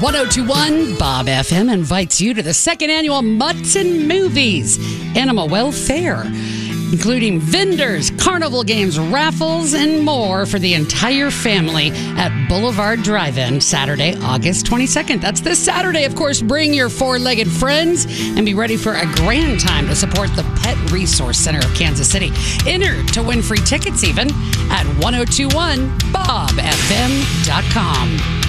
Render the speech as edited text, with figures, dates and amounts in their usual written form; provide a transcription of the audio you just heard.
1021 Bob FM invites you to the second annual Mutts and Movies Animal Welfare, including vendors, carnival games, raffles, and more for the entire family at Boulevard Drive-In, Saturday, August 22nd. That's this Saturday. Of course, bring your four-legged friends and be ready for a grand time to support the Pet Resource Center of Kansas City. Enter to win free tickets even at 1021bobfm.com.